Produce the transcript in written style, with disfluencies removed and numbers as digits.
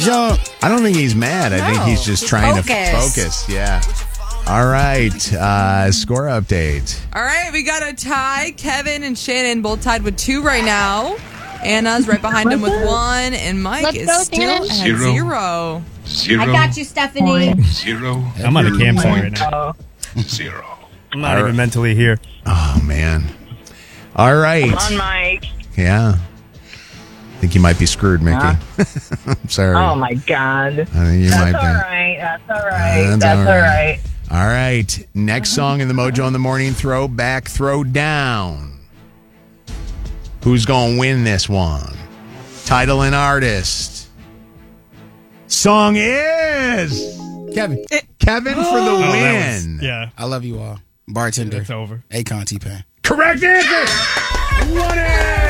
I don't think he's mad. I think he's just trying to focus. Yeah. All right. Score update. All right, we got a tie. Kevin and Shannon both tied with 2 right now. Anna's right behind him with 1, and Mike is still at 0. I got you, Stephanie. 0. I'm on a campsite right now. 0. I'm not even mentally here. Oh, man. All right. Come on, Mike. Yeah. I think you might be screwed, Mickey. I'm sorry. Oh, my God. I think you might That's be. all right. That's all right. That's all right. All right. Next song in the Mojo in the Morning Throwback Throwdown. Who's going to win this one? Title and artist. Song is Kevin. Kevin for the win. Yeah. I love you all. Bartender. It's over. Akon T-Pain. Correct answer. 1